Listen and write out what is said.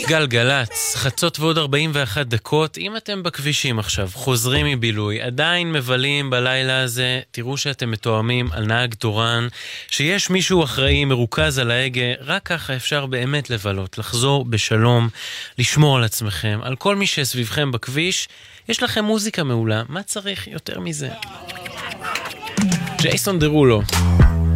גלגלץ, חצות ועוד 41 דקות. אם אתם בכבישים עכשיו, חוזרים מבילוי, עדיין מבלים בלילה הזה, תראו שאתם מתואמים על נהג תורן, שיש מישהו אחראי מרוכז על ההגה. רק ככה אפשר באמת לבלות, לחזור בשלום, לשמור על עצמכם, על כל מי שסביבכם בכביש. יש לכם מוזיקה מעולה, מה צריך יותר מזה? ג'ייסון דרולו.